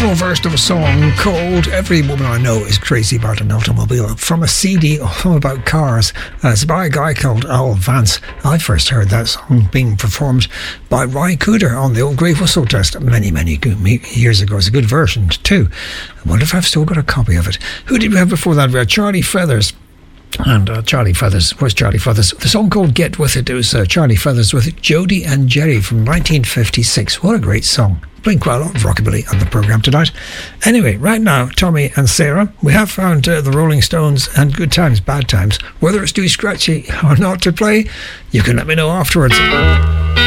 original version of a song called Every Woman I Know Is Crazy About an Automobile from a CD all about cars. It's by a guy called Al Vance. I first heard that song being performed by Ry Cooder on the old Grey Whistle Test many years ago. It's a good version too. I wonder if I've still got a copy of it. Who did we have before that? We had Charlie Feathers. And Charlie Feathers, where's Charlie Feathers? The song called Get With It, it was Charlie Feathers with Jody and Jerry from 1956. What a great song. Playing quite a lot of rockabilly on the programme tonight. Anyway, right now, Tommy and Sarah, we have found the Rolling Stones and Good Times, Bad Times. Whether it's too scratchy or not to play, you can let me know afterwards.